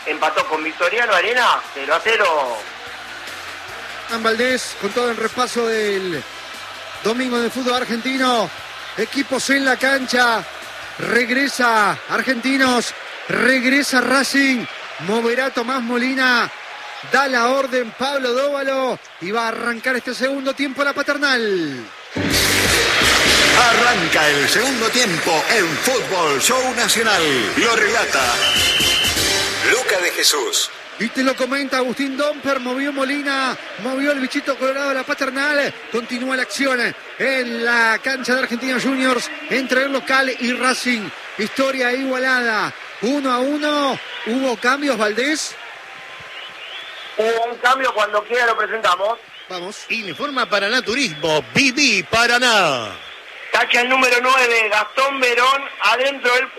empató con Victoriano Arena 0-0. Hernán Valdés con todo el repaso del domingo de fútbol argentino. Equipos en la cancha. Regresa Argentinos. Regresa Racing. Moverá Tomás Molina. Da la orden Pablo Dóvalo. Y va a arrancar este segundo tiempo la Paternal. Arranca el segundo tiempo en Fútbol Show Nacional. Lo relata Luca de Jesús. Y te lo comenta Agustín Domper, movió Molina, movió el bichito colorado de la Paternal. Continúa la acción en la cancha de Argentinos Juniors entre el local y Racing. Historia igualada, 1-1. ¿Hubo cambios, Valdés? Hubo un cambio, cuando quiera lo presentamos. Vamos. Informa Paraná Turismo, Viví Paraná. Tacha el número 9, Gastón Verón, adentro el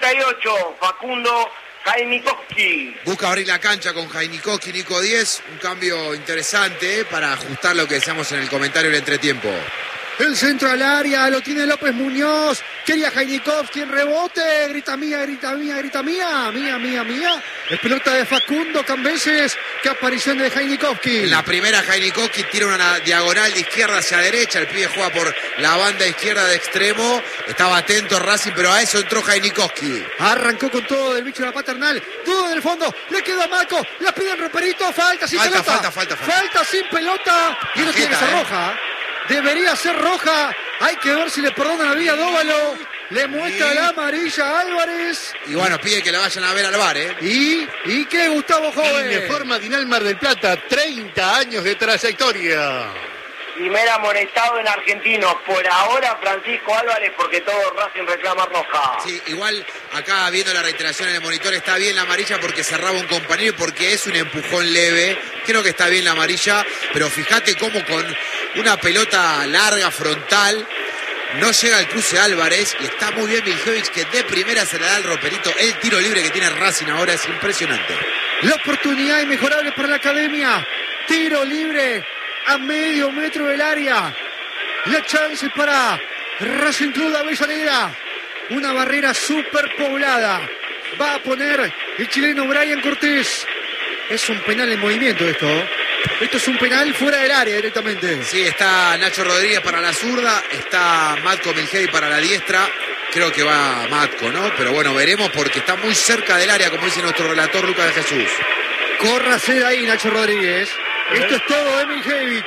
48, Facundo Jainikowski. Busca abrir la cancha con Jainikowski, Nico 10. Un cambio interesante para ajustar lo que decíamos en el comentario del entretiempo. El centro al área, lo tiene López Muñoz. Quería Jainikowski en rebote. Grita mía, grita mía, grita mía. Mía, mía, mía. Es pelota de Facundo Cambeses. Qué aparición de Jainikowski. En la primera, Jainikowski tira una diagonal de izquierda hacia derecha. El pibe juega por la banda izquierda de extremo. Estaba atento Racing, pero a eso entró Jainikowski. Arrancó con todo del bicho de la Paternal. Todo en el fondo. Le quedó a Marco. La pide el reperito. Falta sin pelota. Falta sin pelota. Y no tiene que ser roja. Debería ser roja. Hay que ver si le perdonan la vida a Dóvalo. Le muestra la amarilla a Álvarez. Y bueno, pide que la vayan a ver al VAR, ¿eh? ¿Y qué, Gustavo Joven? Informa Dinal Mar del Plata, 30 años de trayectoria. Primer amonestado en Argentinos. Por ahora Francisco Álvarez, porque todo Racing reclama roja. Sí, igual acá viendo la reiteración en el monitor está bien la amarilla porque cerraba un compañero y porque es un empujón leve. Creo que está bien la amarilla, pero fíjate cómo con una pelota larga, frontal, no llega al cruce Álvarez y está muy bien Miljevic, que de primera se le da el roperito. El tiro libre que tiene Racing ahora es impresionante. La oportunidad inmejorable para la academia. Tiro libre a medio metro del área. La chance para Racing Club de Avellaneda. Una barrera superpoblada. Va a poner el chileno Brian Cortés. Es un penal en movimiento esto. Esto es un penal fuera del área directamente. Sí, está Nacho Rodríguez para la zurda. Está Matko Miljevic para la diestra. Creo que va Matko, ¿no? Pero bueno, veremos porque está muy cerca del área, como dice nuestro relator Lucas de Jesús. Córrase de ahí, Nacho Rodríguez. Esto es todo de Miljevic.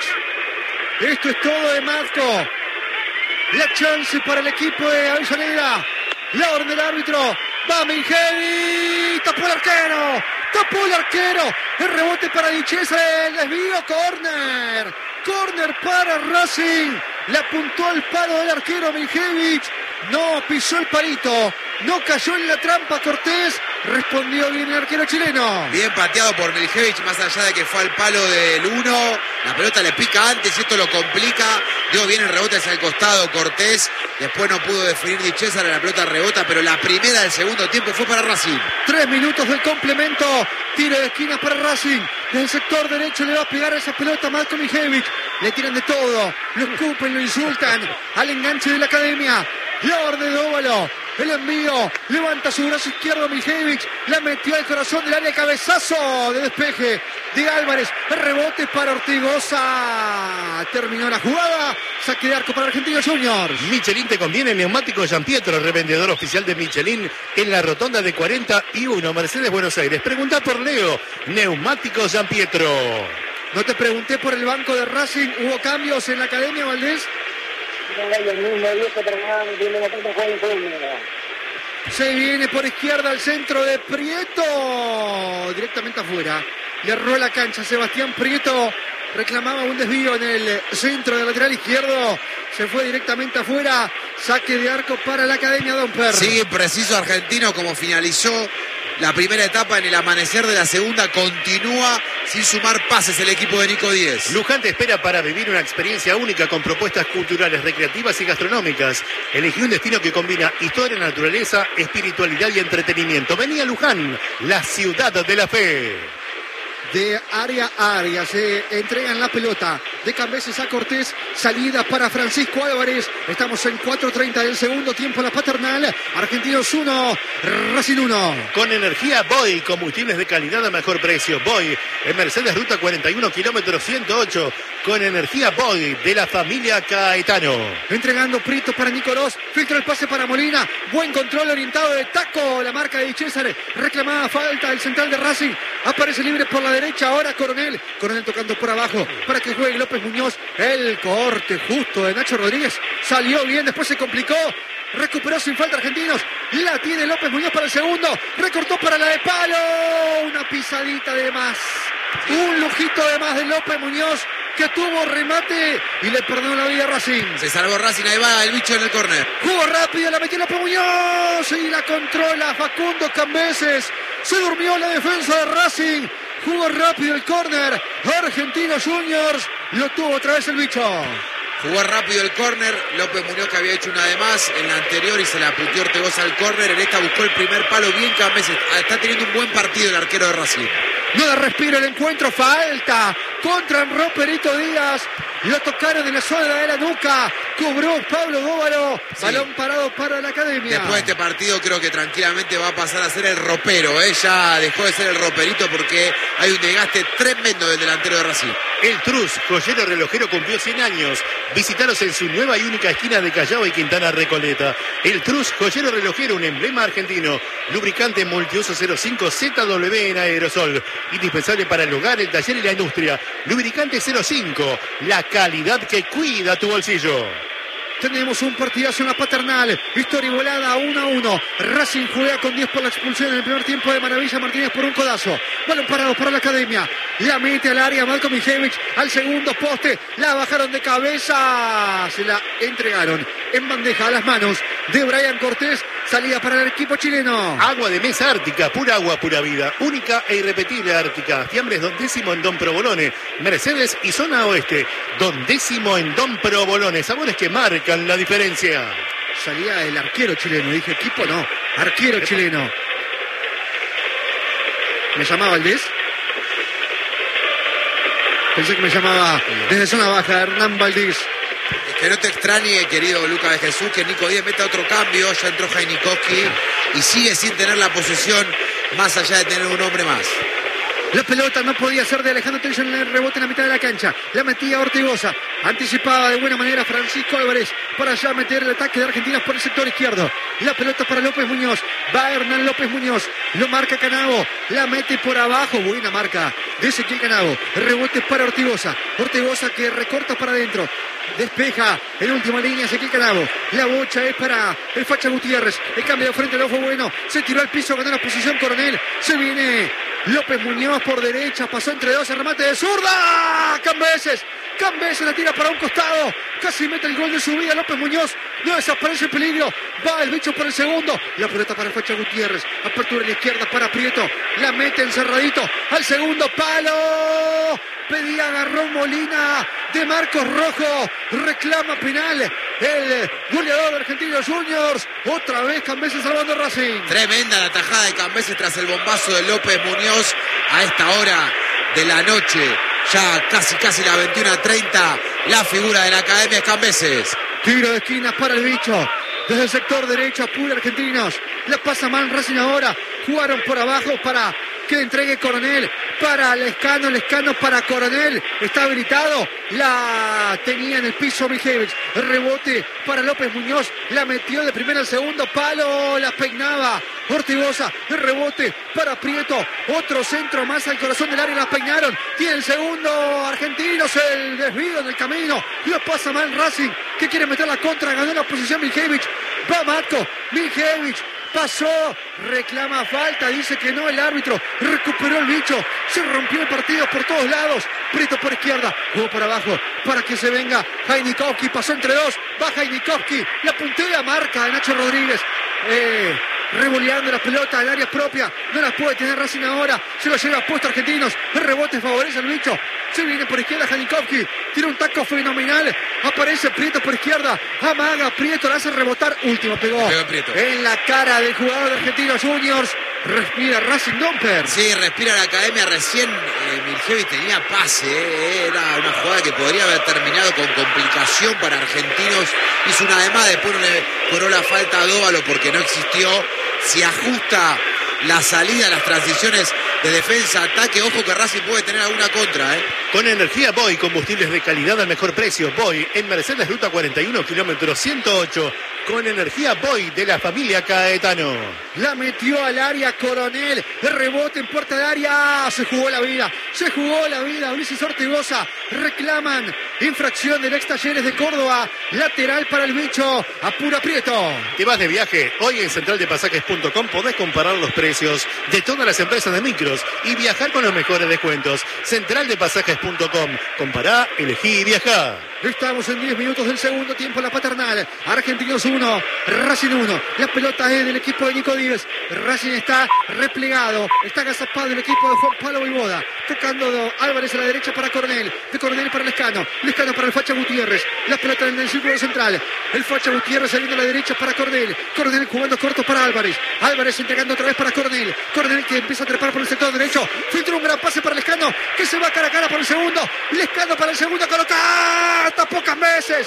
Esto es todo de Matko. La chance para el equipo de Avellaneda. La orden del árbitro. Va Miljevic. Tapó el arquero. Tapó el arquero. El rebote para Dichesa. El desvío. Corner. Corner para Racing. Le apuntó al palo del arquero Miljevic. No pisó el palito. No cayó en la trampa Cortés. Respondió bien el arquero chileno. Bien pateado por Miljevic, más allá de que fue al palo del 1. La pelota le pica antes y esto lo complica. Dio bien el rebote hacia el costado Cortés. Después no pudo definir Di César, la pelota rebota, pero la primera del segundo tiempo fue para Racing. 3 minutos del complemento. Tiro de esquina para Racing. Desde el sector derecho le va a pegar a esa pelota Matko Miljevic. Le tiran de todo. Lo escupen, lo insultan. Al enganche de la academia. La orden de Dóvalo. El envío. Levanta su brazo izquierdo Miljevic. La metió al corazón del área. Cabezazo de despeje de Álvarez. El rebote para Ortigosa. Terminó la jugada. Saque de arco para Argentinos Juniors. Michelin te conviene. Neumático San Pietro, revendedor oficial de Michelin en la rotonda de 41 Mercedes, Buenos Aires. Preguntá por Leo. Neumático San Pietro. No te pregunté por el banco de Racing. ¿Hubo cambios en la academia, Valdés? Se viene por izquierda al centro de Prieto. Directamente afuera. Le erró la cancha Sebastián Prieto. Reclamaba un desvío en el centro del lateral izquierdo. Se fue directamente afuera. Saque de arco para la academia Domper. Sigue preciso Argentino como finalizó la primera etapa. En el amanecer de la segunda continúa sin sumar pases el equipo de Nico 10. Luján te espera para vivir una experiencia única con propuestas culturales, recreativas y gastronómicas. Elegí un destino que combina historia, naturaleza, espiritualidad y entretenimiento. Vení a Luján, la ciudad de la fe. De área a área se entregan la pelota. de Cambeses a Cortés. Salida para Francisco Álvarez. Estamos en 4:30 del segundo tiempo en la Paternal. Argentinos 1, Racing 1. Con energía Boy, combustibles de calidad a mejor precio. Boy, en Mercedes Ruta 41, kilómetro 108. Con energía Boy, de la familia Caetano. Entregando Prieto para Nicolás. Filtra el pase para Molina. Buen control orientado de taco. La marca de César. Reclamada falta el central de Racing. Aparece libre por la derecha. Ahora Coronel. Coronel tocando por abajo para que juegue López Muñoz. El corte justo de Nacho Rodríguez. Salió bien, después se complicó. Recuperó sin falta Argentinos. La tiene López Muñoz para el segundo. Recortó para la de palo. Una pisadita de más. Un lujito de más de López Muñoz, que tuvo remate y le perdonó la vida a Racing. Se salvó Racing, ahí va el bicho en el córner. Jugó rápido, la metió López Muñoz y la controla Facundo Cambeses. Se durmió la defensa de Racing. Jugó rápido el córner. Argentinos Juniors. Lo tuvo otra vez el bicho. Jugó rápido el córner, López Muñoz que había hecho una de más en la anterior y se la puteó Ortegoza al córner. En esta buscó el primer palo bien Cambeses. Está teniendo un buen partido el arquero de Racing. No da respiro el encuentro, falta contra Roperito Díaz. Lo tocaron en la zona de la nuca. Cobró Pablo Góvalo. Sí. Balón parado para la Academia. Después de este partido creo que tranquilamente va a pasar a ser el ropero. Ya dejó de ser el roperito porque hay un desgaste tremendo del delantero de Racing. El Trus, joyero relojero, cumplió 100 años. Visitaros en su nueva y única esquina de Callao y Quintana Recoleta. El Trus, joyero relojero, un emblema argentino. Lubricante multiuso 05 ZW en aerosol. Indispensable para el hogar, el taller y la industria. Lubricante 05, la calidad que cuida tu bolsillo. Tenemos un partidazo en la Paternal. Victoria igualada 1-1. Racing juega con 10 por la expulsión en el primer tiempo de Maravilla Martínez por un codazo. Balón parado para la Academia. La mete al área Malcolm Mijevich al segundo poste. La bajaron de cabeza. Se la entregaron en bandeja a las manos de Brian Cortés. Salida para el equipo chileno. Agua de mesa Ártica, pura agua, pura vida. Única e irrepetible Ártica. Fiambres Don Décimo en Don Provolone. Mercedes y Zona Oeste. Don Décimo en Don Provolone. Sabores que marcan la diferencia. Salía el arquero chileno. Dije equipo, no. Arquero chileno. ¿Me llamaba Valdés? Pensé que me llamaba desde zona baja Hernán Valdés. Que no te extrañe, querido Lucas de Jesús, que Nico Díaz meta otro cambio. Ya entró Jainikowski y sigue sin tener la posesión, más allá de tener un hombre más. La pelota no podía ser de Alejandro Tello en el rebote en la mitad de la cancha. La metía Ortigoza. Anticipaba de buena manera Francisco Álvarez para ya meter el ataque de Argentinos por el sector izquierdo. La pelota para López Muñoz. Va Hernán López Muñoz. Lo marca Canavo. La mete por abajo. Buena marca de Ezequiel Canavo. Rebote para Ortigoza. Ortigoza que recorta para adentro. Despeja en última línea Ezequiel Canavo. La bocha es para el Facha Gutiérrez. El cambio de frente no fue bueno. Se tiró al piso, ganó la posición Coronel. Se viene López Muñoz por derecha. Pasó entre dos. El remate de zurda. Cambeses la tira para un costado. Casi mete el gol de su vida López Muñoz. No desaparece el peligro. Va el bicho por el segundo. La pelota para el Facha Gutiérrez. Apertura en la izquierda para Prieto. La mete encerradito al segundo palo. Pedía agarrón Molina de Marcos Rojo. Reclama penal el goleador de Argentinos Juniors. Otra vez Cambeses salvando a Racing. Tremenda la tajada de Cambeses tras el bombazo de López Muñoz a esta hora de la noche. Ya casi la 21:30. La figura de la Academia es Cambeses. Tiro de esquinas para el bicho. Desde el sector derecho apura Argentinos. La pasa mal Racing ahora. Jugaron por abajo para que entregue Coronel para Lescano para Coronel, está habilitado, la tenía en el piso Mijevich, rebote para López Muñoz, la metió de primera al segundo palo, la peinaba Ortigoza, el rebote para Prieto, otro centro más al corazón del área, la peinaron, tiene el segundo Argentinos, el desvío en el camino, lo pasa mal Racing, que quiere meter la contra, ganó la posición Mijevich, va Matko, Mijevich, pasó, reclama falta, dice que no el árbitro, recuperó el bicho, se rompió el partido por todos lados, Prieto por izquierda, jugó por abajo para que se venga Jainikowski, pasó entre dos, va Jainikowski, la puntea marca de Nacho Rodríguez, revoleando la pelota al área propia, no la puede tener Racing ahora, se lo lleva puesto Argentinos, el rebote favorece al bicho, se viene por izquierda Jainikowski, tira un taco fenomenal, aparece Prieto por izquierda, amaga Prieto, la hace rebotar, último pegó en la cara del jugador de Argentinos Juniors, Respira Racing Domper. Sí, respira la academia. Recién Miljevic tenía pase. Era una jugada que podría haber terminado con complicación para Argentinos. Hizo una de más, después no le cobró la falta a Dóvalo porque no existió. Si ajusta la salida, las transiciones de defensa-ataque, ojo que Racing puede tener alguna contra. Con energía Boy, combustibles de calidad al mejor precio. Boy, en Mercedes Ruta 41, kilómetro 108. Con energía Boy de la familia Caetano. La metió al área Coronel. El rebote en puerta de área. Se jugó la vida. Se jugó la vida. Ulises Ortigosa. Reclaman infracción del ex Talleres de Córdoba. Lateral para el bicho. Apura Prieto. ¿Te vas de viaje? Hoy en centraldepasajes.com podés comparar los precios de todas las empresas de micros y viajar con los mejores descuentos. Centraldepasajes.com. Compará, elegí y viajá. Estamos en 10 minutos del segundo tiempo, la paternal. Argentinos 1, Racing 1. La pelota es del equipo de Nico Díez. Racing está replegado. Está agazapado el equipo de Juan Pablo Voivoda. Tocando Álvarez a la derecha para Coronel. De Coronel para Lescano. Lescano para el Facha Gutiérrez. La pelota en el círculo central. El Facha Gutiérrez saliendo a la derecha para Coronel. Coronel jugando corto para Álvarez. Álvarez entregando otra vez para Coronel. Coronel que empieza a trepar por el sector derecho. Filtra un gran pase para Lescano, que se va cara a cara por el segundo. Lescano para el segundo. Coloca. Tan pocas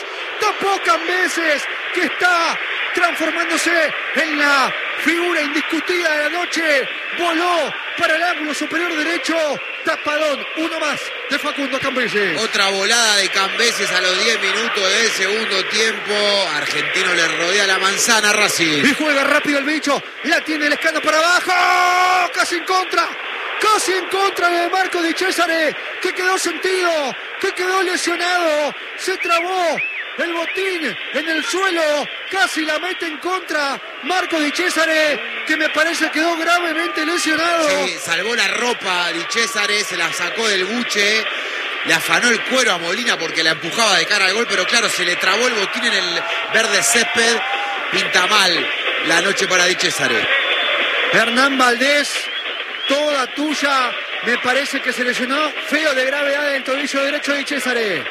veces que está transformándose en la figura indiscutida de la noche. Voló para el ángulo superior derecho. Tapadón, uno más de Facundo Cambeses. Otra volada de Cambeses a los 10 minutos del segundo tiempo. Argentino le rodea la manzana a Racing. Y juega rápido el bicho. La tiene el Lescano para abajo. Casi en contra de Marco Di Cesare, que quedó sentido, que quedó lesionado. Se trabó el botín en el suelo. Casi la mete en contra Marco Di Cesare, que me parece quedó gravemente lesionado. Sí, salvó la ropa Di Cesare, se la sacó del buche. Le afanó el cuero a Molina porque la empujaba de cara al gol, pero claro, se le trabó el botín en el verde césped. Pinta mal la noche para Di Cesare. Hernán Valdés, toda tuya. Me parece que se lesionó feo de gravedad el tobillo derecho de Di Cesare.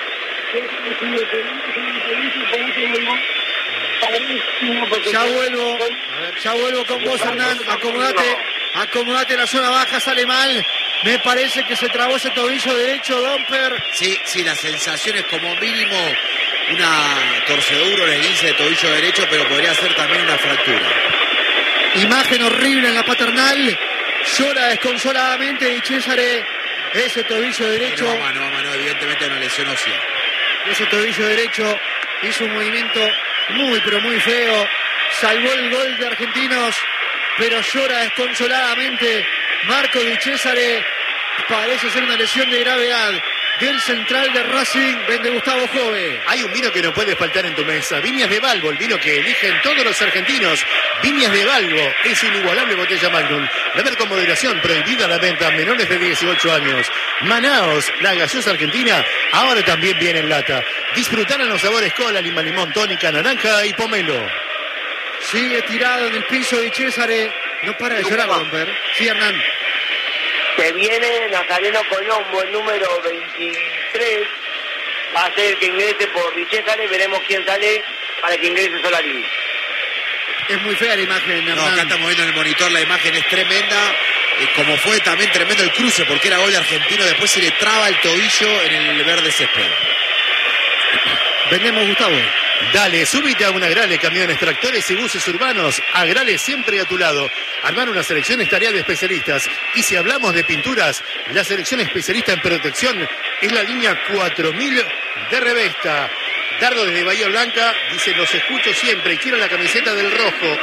Ya vuelvo con vos, Hernán. Acomodate en la zona baja, sale mal. Me parece que se trabó ese tobillo derecho, Domper. Sí, la sensación es como mínimo una torcedura, un esguince de tobillo derecho, pero podría ser también una fractura. Imagen horrible en la paternal. Llora desconsoladamente Di Cesare. Ese tobillo derecho. No, evidentemente no lesionó, sí. Ese tobillo derecho hizo un movimiento muy, pero muy feo. Salvó el gol de Argentinos, pero llora desconsoladamente Marco Di Cesare. Parece ser una lesión de gravedad del central de Racing, vende Gustavo Jove. Hay un vino que no puede faltar en tu mesa. Viñas de Balbo, el vino que eligen todos los argentinos. Viñas de Balbo es inigualable botella Magnum. Beber con moderación, prohibida la venta a menores de 18 años. Manaos, la gaseosa argentina, ahora también viene en lata. Disfrutar en los sabores cola, lima, limón, tónica, naranja y pomelo. Sigue tirado en el piso Di Cesare. No para de llorar, Domper. Sí, Hernán. Se viene Nazareno Colombo, el número 23. Va a ser el que ingrese por Di Cesare. Veremos quién sale para que ingrese Solari. Es muy fea la imagen, Hernán. No, acá estamos viendo en el monitor, la imagen es tremenda. Como fue también tremendo el cruce, porque era gol de Argentino. Después se le traba el tobillo en el verde césped. Vendemos, Gustavo. Dale, súbite a un Agrale, camiones, tractores y buses urbanos. Agrale siempre a tu lado. Armar una selección es tarea de especialistas. Y si hablamos de pinturas, la selección especialista en protección es la línea 4000 de Revesta. Dardo desde Bahía Blanca dice: los escucho siempre y quiero la camiseta del rojo.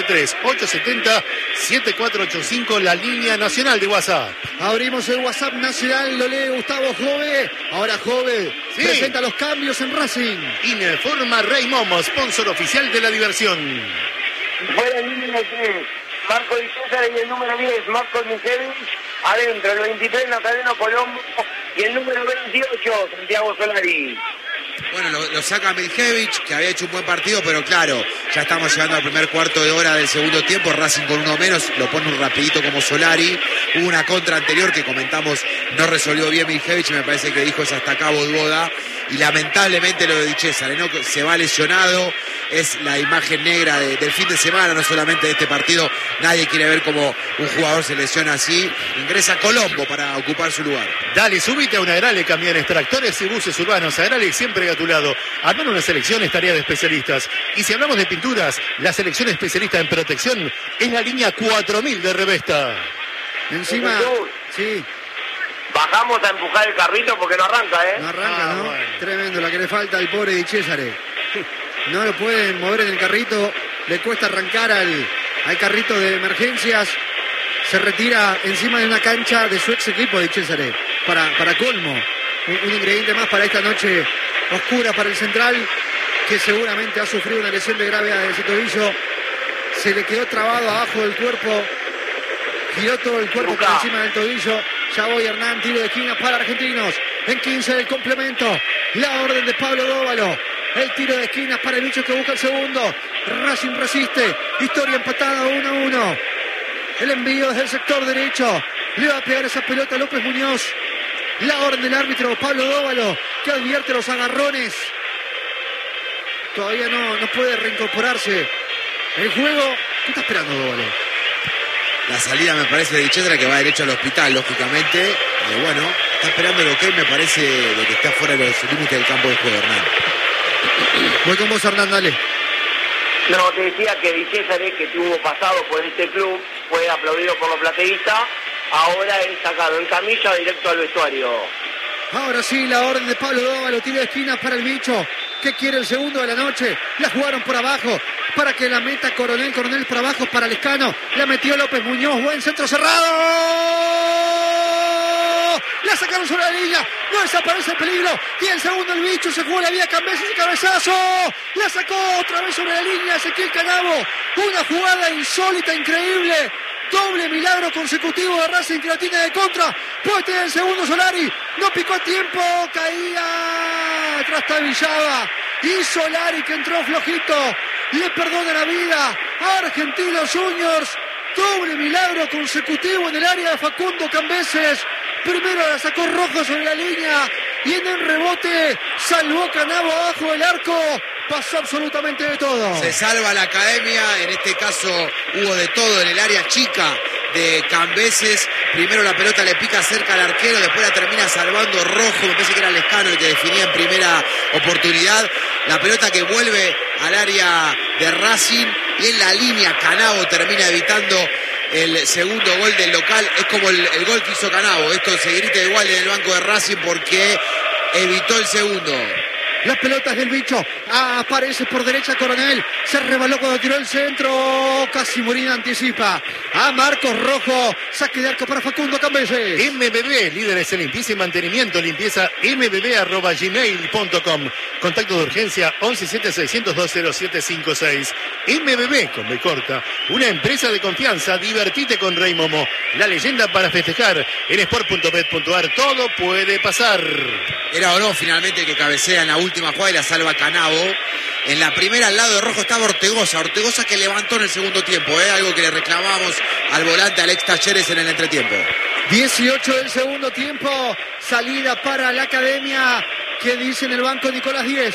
113870-7485, la línea nacional de WhatsApp. Abrimos el WhatsApp nacional, lo lee Gustavo Jove. Ahora Jove presenta los cambios en Racing. Informa Rey Momo, sponsor oficial de la diversión. Fuera el número 3, Marco Di Cesare, y el número 10, Marco Miljevic. Adentro, el 23, Nazareno Colombo, y el número 28, Santiago Solari. Bueno, lo saca Miljevic, que había hecho un buen partido, pero claro, ya estamos llegando al primer cuarto de hora del segundo tiempo. Racing con uno menos, lo pone un rapidito como Solari. Hubo una contra anterior que comentamos, no resolvió bien Miljevic, me parece que dijo es hasta acá Voivoda. Y lamentablemente lo de Di Cesare, ¿no? Se va lesionado, es la imagen negra del fin de semana, no solamente de este partido. Nadie quiere ver cómo un jugador se lesiona así. Ingresa Colombo para ocupar su lugar. Dale, subite a una Agrale, camiones, tractores y buses urbanos. Agrale siempre a tu lado. Armar una selección es tarea de especialistas. Y si hablamos de pinturas, la selección especialista en protección es la línea 4000 de Revesta. Encima, sí. Bajamos a empujar el carrito porque no arranca, ¿eh? No arranca, ¿no? Bueno. Tremendo la que le falta al pobre Di Cesare. No lo pueden mover en el carrito. Le cuesta arrancar al carrito de emergencias. Se retira encima de una cancha de su ex equipo Di Cesare. Para colmo. Un ingrediente más para esta noche oscura para el central, que seguramente ha sufrido una lesión de gravedad de ese tobillo. Se le quedó trabado abajo del cuerpo. Giró todo el cuerpo por encima del tobillo. Ya voy Hernán, tiro de esquina para Argentinos. En 15 del complemento. La orden de Pablo Dóvalo. El tiro de esquina para el bicho que busca el segundo. Racing resiste. Historia empatada 1-1. El envío desde el sector derecho. Le va a pegar esa pelota a López Muñoz. La orden del árbitro Pablo Dóvalo, que advierte los agarrones. Todavía no puede reincorporarse el juego. ¿Qué está esperando Dóvalo? La salida me parece de Di Cesare, que va derecho al hospital, lógicamente. Bueno, está esperando lo que me parece de que está fuera de los límites del campo de juego, Hernán. Voy con vos, Hernán, dale. No, te decía que Di Cesare, que tuvo pasado por este club, fue aplaudido por los plateístas, ahora es sacado en camilla directo al vestuario. Ahora sí, la orden de Pablo Dóvalo, tiro de esquina para el bicho, que quiere el segundo de la noche. La jugaron por abajo para que la meta Coronel por abajo para Lescano. La metió López Muñoz, buen centro cerrado. La sacaron sobre la línea, no desaparece el peligro. Y el segundo el bicho, se jugó la vía Cambeses y cabezazo. La sacó otra vez sobre la línea Ezequiel Canavo. Una jugada insólita, increíble. Doble milagro consecutivo de Racing, que la tiene de contra. Puede tener el segundo Solari. No picó a tiempo. Caía. Trastabillaba. Y Solari, que entró flojito, le perdona la vida a Argentinos Juniors. Doble milagro consecutivo en el área de Facundo Cambeses. Primero la sacó Rojo sobre la línea. Y en el rebote salvó Canavo abajo del arco. Pasó absolutamente de todo. Se salva la academia, en este caso hubo de todo en el área chica de Cambeses. Primero la pelota le pica cerca al arquero, después la termina salvando Rojo, me parece que era Lescano el que definía en primera oportunidad. La pelota que vuelve al área de Racing y en la línea Canavo termina evitando el segundo gol del local. Es como el gol que hizo Canavo. Esto se grita igual en el banco de Racing porque evitó el segundo. Las pelotas del bicho. Aparece por derecha Coronel. Se rebaló cuando tiró el centro. Casi Molina anticipa a Marcos Rojo. Saque de arco para Facundo Cambeses. MBB, líderes en limpieza y mantenimiento. Limpieza mbb@gmail.com. Contacto de urgencia 1176020756. MBB con B corta. Una empresa de confianza. Divertite con Rey Momo. La leyenda para festejar en sport.bet.ar. Todo puede pasar. Era o no finalmente el que cabecea en la última jugada y la salva Canavo. En la primera al lado de Rojo estaba Ortegoza que levantó en el segundo tiempo, algo que le reclamamos al volante Alex Talleres en el entretiempo. 18 del segundo tiempo, salida para la academia. ¿Qué dice en el banco Nicolás Díez?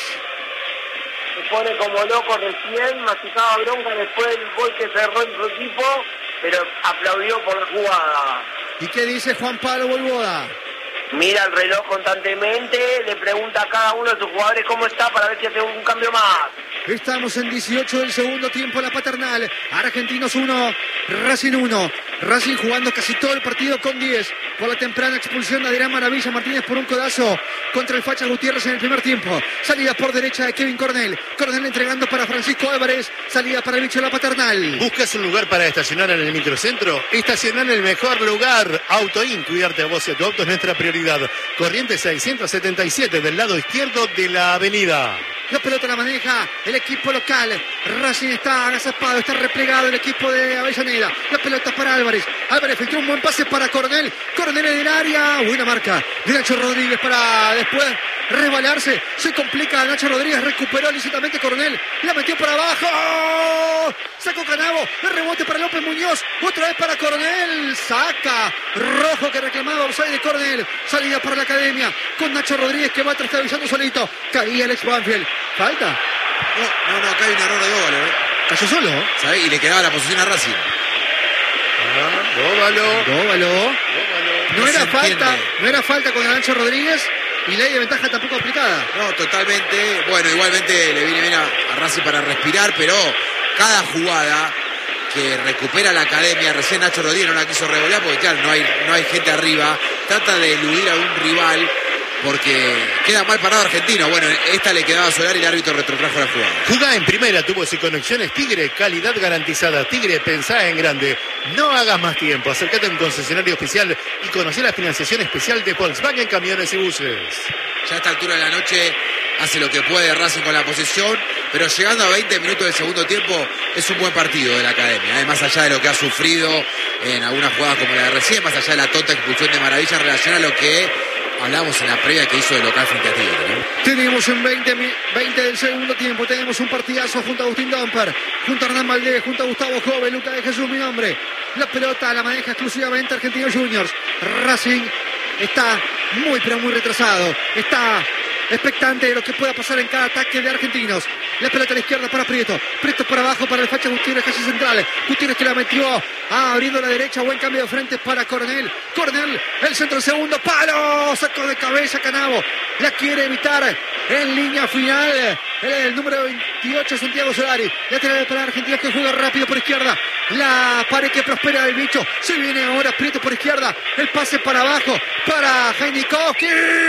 Se pone como loco recién, masticaba bronca después del gol que cerró en su equipo, pero aplaudió por la jugada. ¿Y qué dice Juan Pablo Bolboda? Mira el reloj constantemente, le pregunta a cada uno de sus jugadores cómo está para ver si hace un cambio más. Estamos en 18 del segundo tiempo, la paternal. Argentinos 1, Racing 1. Racing jugando casi todo el partido con 10 por la temprana expulsión de Adrián Maravilla Martínez por un codazo contra el Facha Gutiérrez en el primer tiempo. Salida por derecha de Kevin Coronel. Coronel entregando para Francisco Álvarez. Salida para el bicho de la paternal. ¿Buscas un lugar para estacionar en el microcentro? Estacionar en el mejor lugar. Autoin, cuidarte a vos y a tu auto es nuestra prioridad. Corriente 677 del lado izquierdo de la avenida. La pelota la maneja el equipo local. Racing está agazapado, está replegado el equipo de Avellaneda. La pelota para Álvarez. Álvarez filtró un buen pase para Coronel. Coronel en el área. Buena marca de Nacho Rodríguez para después resbalarse. Se complica Nacho Rodríguez. Recuperó lícitamente Coronel. La metió para abajo. Sacó Canavo. El rebote para López Muñoz. Otra vez para Coronel. Saca Rojo que reclamaba offside de Coronel. Salida para la academia con Nacho Rodríguez que va trastabillando solito. Caía Alex Banfield. Falta. No, acá hay un error de Dóvalo, Cayó solo. ¿sabés? Y le quedaba la posición a Racing. Dóvalo. No se entiende. No era falta con Nacho Rodríguez y ley de ventaja tampoco aplicada. No, totalmente. Bueno, igualmente le viene bien a Racing para respirar, pero cada jugada que recupera la academia, recién Nacho Rodríguez no la quiso revolear porque claro, no hay gente arriba, trata de eludir a un rival porque queda mal parado Argentino. Bueno, esta le quedaba a Solari y el árbitro retrotrajo la jugada. Jugá en primera, tuvo sin conexiones Tigre, calidad garantizada. Tigre, pensá en grande. No hagas más tiempo, acércate a un concesionario oficial y conocé la financiación especial de Volkswagen Camiones y Buses. Ya a esta altura de la noche hace lo que puede Racing con la posesión, pero llegando a 20 minutos del segundo tiempo es un buen partido de la academia, más allá de lo que ha sufrido en algunas jugadas como la de recién, más allá de la tonta expulsión de Maravilla en relación a lo que hablamos en la previa que hizo de local frente a Tigre, ¿no? Tenemos en 20 del segundo tiempo, tenemos un partidazo junto a Agustín Domper, junto a Hernán Valdés, junto a Gustavo Jove, Luca de Jesús, mi nombre. La pelota la maneja exclusivamente Argentinos Juniors. Racing está muy pero muy retrasado, está expectante de lo que pueda pasar en cada ataque de Argentinos. La pelota a la izquierda para Prieto, Prieto por abajo para el facha Gutiérrez, casi central. Gutiérrez que la metió, abriendo la derecha, buen cambio de frente para Coronel. Coronel, el centro, el segundo palo, sacó de cabeza Canavo, la quiere evitar en línea final el número 28 Santiago Solari. Lateral para Argentinos que juega rápido por izquierda, la pared que prospera del bicho, se viene ahora Prieto por izquierda, el pase para abajo para Heinikowski,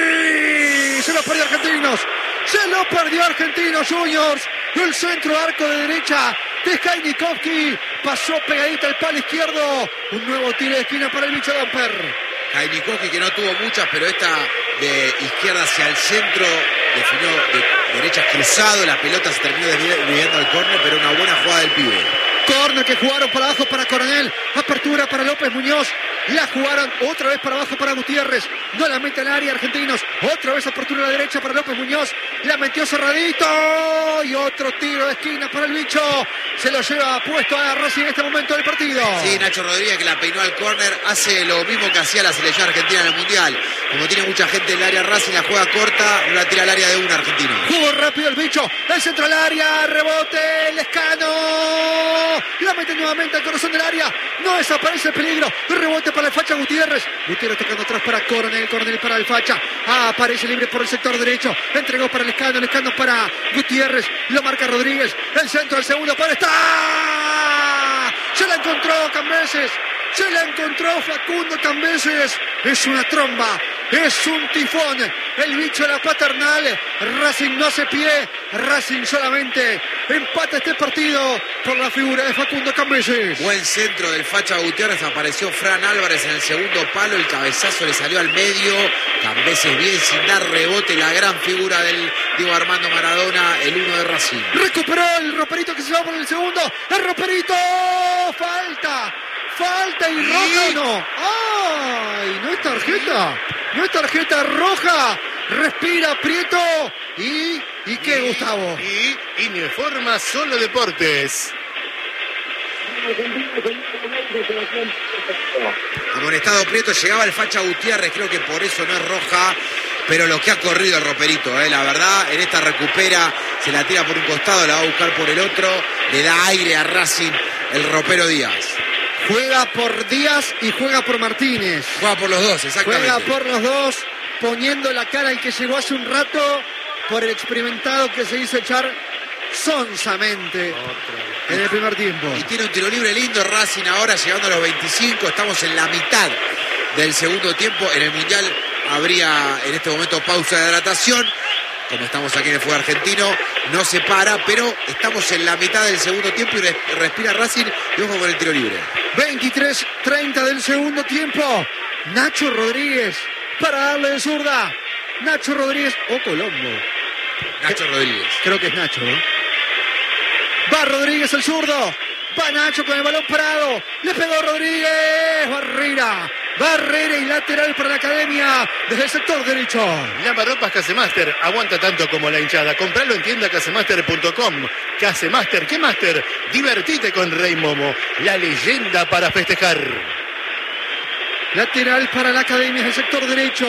se lo perdió Argentinos, se lo perdió Argentinos Juniors, el centro arco de derecha de Heinikowski, pasó pegadita al palo izquierdo, un nuevo tiro de esquina para el bicho Domper. Heinikowski que no tuvo muchas, pero esta de izquierda hacia el centro definió de derecha cruzado, la pelota se terminó desviando al córner, pero una buena jugada del pibe. Corner que jugaron para abajo para Coronel, apertura para López Muñoz, la jugaron otra vez para abajo para Gutiérrez, no la mete al área Argentinos, otra vez apertura a la derecha para López Muñoz, la metió cerradito y otro tiro de esquina para el bicho, se lo lleva puesto a Rossi en este momento del partido. Sí, Nacho Rodríguez que la peinó al córner, hace lo mismo que hacía la selección argentina en el Mundial, como tiene mucha gente en el área Racing, la juega corta, no la tira al área de un argentino. Jugó rápido el bicho, el centro al área, rebote, Lescano, la mete nuevamente al corazón del área, no desaparece el peligro, rebote para el facha Gutiérrez, Gutiérrez tocando atrás para Coronel, Coronel para el facha, aparece libre por el sector derecho, entregó para Lescano, Lescano para Gutiérrez, lo marca Rodríguez, el centro, el segundo, para está, se la encontró Cambeses, se la encontró Facundo Cambeses, es una tromba, es un tifón, el bicho de la paternal, Racing no hace pie, Racing solamente empata este partido por la figura de Facundo Cambeses. Buen centro del facha Gutiérrez, apareció Fran Álvarez en el segundo palo, el cabezazo le salió al medio, Cambeses bien sin dar rebote, la gran figura del Diego Armando Maradona, el 1 de Racing. Recuperó el roperito que se va por el segundo, el roperito, falta y roja no. ¡Ay! No es tarjeta roja. Respira Prieto y qué, Gustavo. Y Informa Solo Deportes. Amonestado Prieto, llegaba el facha Gutiérrez, creo que por eso no es roja, pero lo que ha corrido el roperito, la verdad, en esta recupera, se la tira por un costado, la va a buscar por el otro, le da aire a Racing el ropero Díaz. Juega por Díaz y juega por Martínez. Juega por los dos, exactamente. Juega por los dos, poniendo la cara al que llegó hace un rato, por el experimentado que se hizo echar sonsamente en el primer tiempo. Y tiene un tiro libre lindo Racing ahora, llegando a los 25, estamos en la mitad del segundo tiempo. En el Mundial habría en este momento pausa de hidratación. Como estamos aquí en el fútbol argentino, no se para, pero estamos en la mitad del segundo tiempo y respira Racing y ojo con el tiro libre. 23-30 del segundo tiempo. Nacho Rodríguez para darle de zurda. Nacho Rodríguez o Colombo. Nacho Rodríguez. Creo que es Nacho, ¿no? Va Rodríguez el zurdo. Va Nacho con el balón parado. Le pegó Rodríguez. Barrera y lateral para la academia desde el sector derecho. Lavarropas Casemaster, aguanta tanto como la hinchada. Compralo en tienda casemaster.com. Casemaster, ¿qué Master? Divertite con Rey Momo, la leyenda para festejar. Lateral para la academia desde el sector derecho.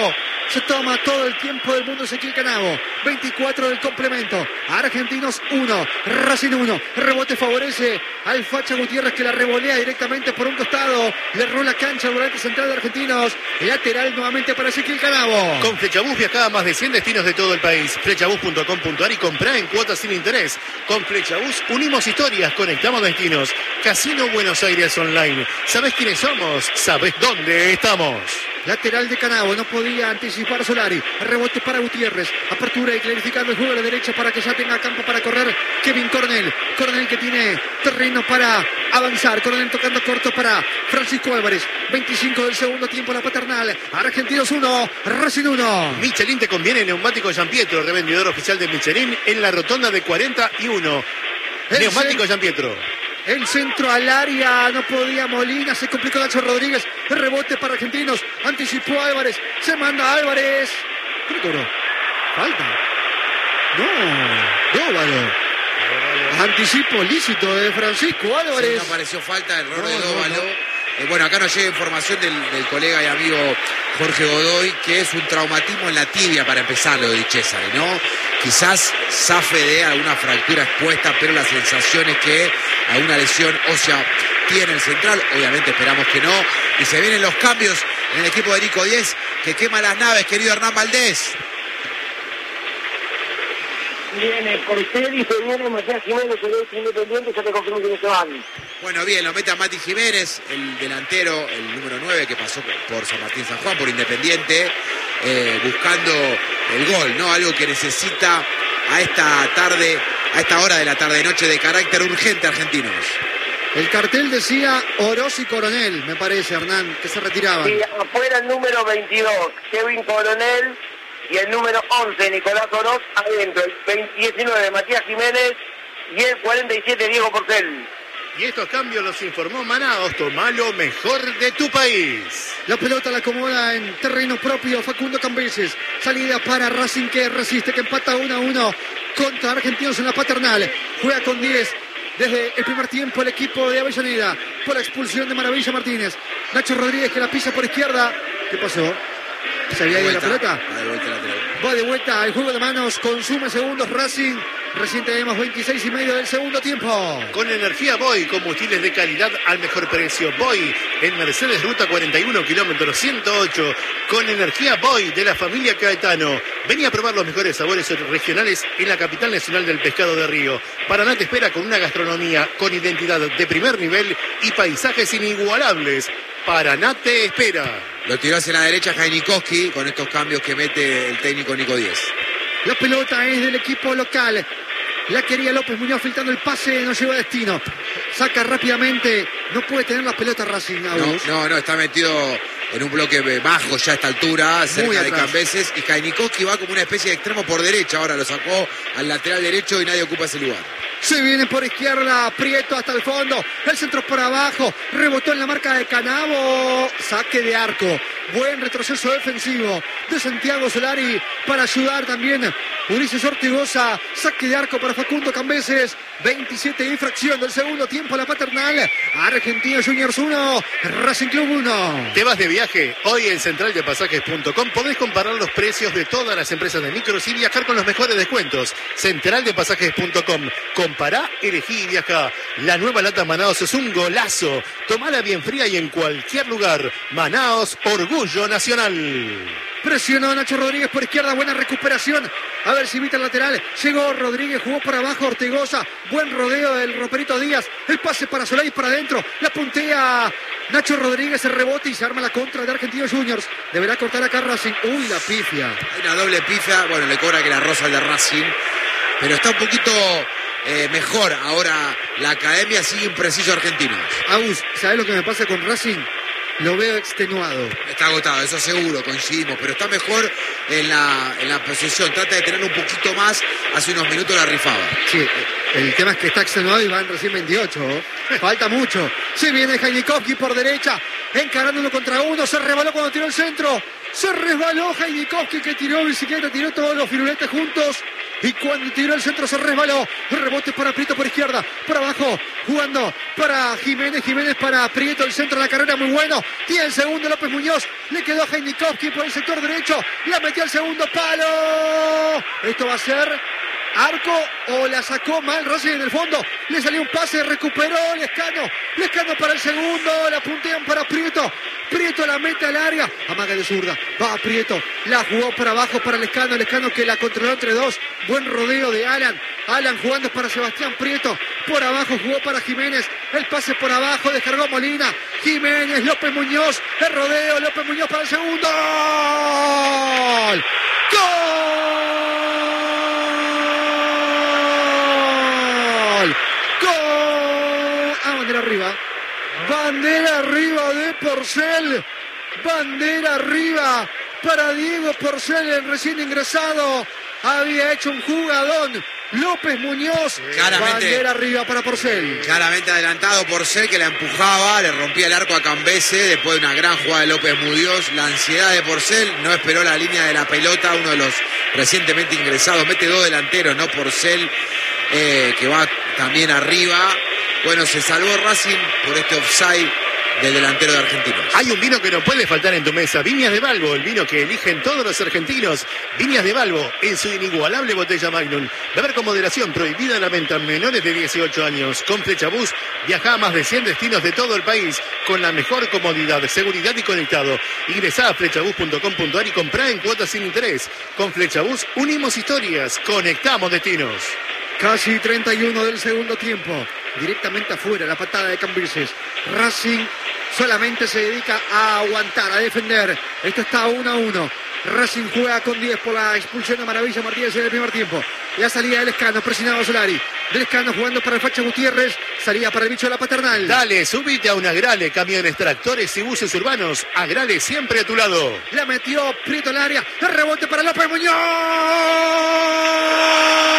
Se toma todo el tiempo del mundo Ezequiel Canavo. 24 del complemento. Argentinos 1, Racing 1. Rebote favorece al Facha Gutiérrez, que la revolea directamente por un costado. Le erró la cancha al volante central de Argentinos. Lateral nuevamente para Ezequiel Canavo. Con Flechabús viaja a más de 100 destinos de todo el país. Flechabús.com.ar y comprá en cuotas sin interés. Con Flechabús unimos historias, conectamos destinos. Casino Buenos Aires Online. ¿Sabés quiénes somos? ¿Sabés dónde estamos? Lateral de Canavo, no podía anticipar Solari. Rebote para Gutiérrez. Apertura y clarificando el juego a la derecha para que ya tenga campo para correr Kevin Coronel. Coronel que tiene terreno para avanzar. Coronel tocando corto para Francisco Álvarez. 25 del segundo tiempo la paternal. Argentinos 1, Racing 1. Michelin te conviene Neumático Gianpietro, revendedor oficial de Michelin en la rotonda de 41. Neumático Gianpietro. El centro al área, no podía Molina, se complicó Nacho Rodríguez. El rebote para Argentinos, anticipó Álvarez, se manda Álvarez. ¿Qué cobró? Falta. No, Dóvalo. Anticipo lícito de Francisco Álvarez. Sí, no apareció falta, error de Dóvalo. Bueno, acá nos llega información del colega y amigo Jorge Godoy, que es un traumatismo en la tibia para empezar lo de Di Cesare, ¿no? Quizás zafe de alguna fractura expuesta, pero la sensación es que alguna lesión ósea tiene el central. Obviamente esperamos que no. Y se vienen los cambios en el equipo de Nico 10, que quema las naves, querido Hernán Valdés. Viene Porteri, se viene Matías Jiménez, el ex Independiente, ya te confirmo que se van. Bueno, bien, lo mete a Mati Jiménez, el delantero, el número 9, que pasó por San Martín San Juan, por Independiente, buscando el gol, ¿no? Algo que necesita a esta tarde, a esta hora de la tarde-noche de carácter urgente Argentinos. El cartel decía Oroz y Coronel, me parece, Hernán, que se retiraban. Sí, afuera el número 22, Kevin Coronel, y el número 11, Nicolás Oroz, adentro, el 19, Matías Jiménez, y el 47, Diego Porcel. Y estos cambios los informó Manaos, toma lo mejor de tu país. La pelota la acomoda en terreno propio Facundo Cambeses. Salida para Racing, que resiste, que empata 1-1 contra Argentinos en la paternal. Juega con 10 desde el primer tiempo el equipo de Avellaneda por la expulsión de Maravilla Martínez. Nacho Rodríguez que la pisa por izquierda. ¿Qué pasó? ¿Se había ido la pelota? Va de vuelta al juego de manos, consume segundos Racing. Recién tenemos 26 y medio del segundo tiempo. Con energía Boy, combustibles de calidad al mejor precio. Boy, en Mercedes Ruta 41, kilómetro 108. Con energía Boy, de la familia Caetano. Vení a probar los mejores sabores regionales en la capital nacional del pescado de Río. Paraná te espera con una gastronomía con identidad de primer nivel y paisajes inigualables. Paraná te espera. Lo tiró hacia la derecha Jainikowski con estos cambios que mete el técnico Nico 10. La pelota es del equipo local. La quería López Muñoz filtrando el pase, no llegó a destino. Saca rápidamente, no puede tener la pelota Racing. No, está metido en un bloque bajo ya a esta altura, cerca de Cambeses. Y Jainikowski va como una especie de extremo por derecha. Ahora lo sacó al lateral derecho y nadie ocupa ese lugar. Se viene por izquierda, Prieto hasta el fondo. El centro por abajo, rebotó en la marca de Canavo. Saque de arco. Buen retroceso defensivo de Santiago Solari para ayudar también Ulises Ortigosa. Saque de arco para Facundo Cambeses. 27 de infracción del segundo tiempo la paternal. Argentinos Juniors 1, Racing Club 1. ¿Te vas de viaje? Hoy en centraldepasajes.com podés comparar los precios de todas las empresas de micros y viajar con los mejores descuentos. Centraldepasajes.com. Compará, elegí y viaja. La nueva lata Manaos es un golazo. Tomala bien fría y en cualquier lugar. Manaos, orgullo nacional. Presionó Nacho Rodríguez por izquierda, buena recuperación. A ver si evita el lateral. Llegó Rodríguez, jugó por abajo Ortigosa. Buen rodeo del Roperito Díaz. El pase para Solari para adentro. La puntea Nacho Rodríguez, el rebote y se arma la contra de Argentinos Juniors. Deberá cortar acá Racing. Uy, la pifia. Hay una doble pifia. Bueno, le cobra que la rosa el de Racing. Pero está un poquito mejor ahora la academia, sigue impreciso Argentinos. Agus, ¿sabes lo que me pasa con Racing? Lo veo extenuado. Está agotado, eso seguro, coincidimos, pero está mejor en la posesión. Trata de tener un poquito más. Hace unos minutos la rifaba. Sí, el tema es que está extenuado y van recién 28. Falta mucho. Se viene Jainikowski por derecha, encarando 1 contra 1. Se rebaló cuando tiró el centro. Se resbaló Jainikowski, que tiró bicicleta, tiró todos los firuletes juntos. Y cuando tiró el centro se resbaló. Rebote para Prieto por izquierda. Por abajo. Jugando para Jiménez. Jiménez para Prieto. El centro de la carrera muy bueno. Tiene el segundo López Muñoz. Le quedó a Heinikowski por el sector derecho. La metió al segundo palo. Esto va a ser arco o la sacó mal Racing en el fondo. Le salió un pase. Recuperó Lescano. Lescano para el segundo. La puntean para Prieto. Prieto la mete al área. Amaga de zurda. Va Prieto. La jugó para abajo para Lescano. Lescano que la controló entre dos. Buen rodeo de Alan. Alan jugando para Sebastián Prieto. Por abajo jugó para Jiménez. El pase por abajo. Descargó Molina. Jiménez. López Muñoz. El rodeo. López Muñoz para el segundo. ¡Gol! ¡Gol! ¡Gol! Bandera arriba. Bandera arriba de Porcel. Bandera arriba para Diego Porcel, el recién ingresado. Había hecho un jugadón. López Muñoz. Claramente, bandera arriba para Porcel. Claramente adelantado Porcel, que la empujaba, le rompía el arco a Cambese. Después de una gran jugada de López Muñoz. La ansiedad de Porcel, no esperó la línea de la pelota. Uno de los recientemente ingresados. Mete dos delanteros, ¿no? Porcel, que va también arriba. Bueno, se salvó Racing por este offside del delantero de Argentinos. Hay un vino que no puede faltar en tu mesa. Viñas de Balbo, el vino que eligen todos los argentinos. Viñas de Balbo, en su inigualable botella Magnum. Beber con moderación, prohibida la venta a menores de 18 años. Con Flechabús, viaja a más de 100 destinos de todo el país con la mejor comodidad, seguridad y conectado. Ingresá a flechabús.com.ar y comprá en cuotas sin interés. Con Flechabús unimos historias, conectamos destinos. Casi 31 del segundo tiempo. Directamente afuera, la patada de Cambises. Racing solamente se dedica a aguantar, a defender. Esto está 1-1. Racing juega con 10 por la expulsión de Maravilla Martínez en el primer tiempo. La salida de Lescano, presionado Solari. Lescano jugando para el Facha Gutiérrez. Salida para el bicho de la Paternal. Dale, subite a un Agrale, camiones, tractores y buses urbanos. Agrale siempre a tu lado. La metió Prieto al área. El rebote para López Muñoz.